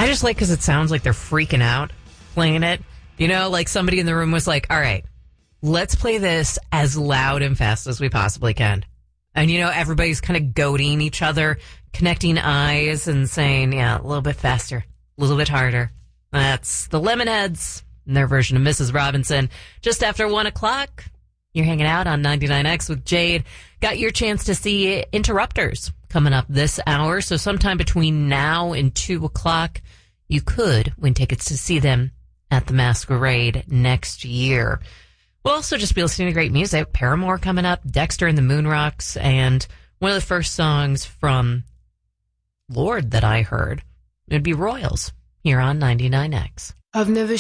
I just like because it sounds like they're freaking out playing it. You know, like somebody in the room was like, all right, let's play this as loud and fast as we possibly can. And, you know, everybody's kind of goading each other, connecting eyes and saying, yeah, a little bit faster, a little bit harder. That's the Lemonheads and their version of Mrs. Robinson. Just after 1 o'clock, you're hanging out on 99X with Jade. Got your chance to see Interrupters coming up this hour. So sometime between now and 2 o'clock, you could win tickets to see them at the Masquerade next year. We'll also just be listening to great music. Paramore coming up, Dexter and the Moonrocks, and one of the first songs from Lorde that I heard would be Royals here on 99X. I've never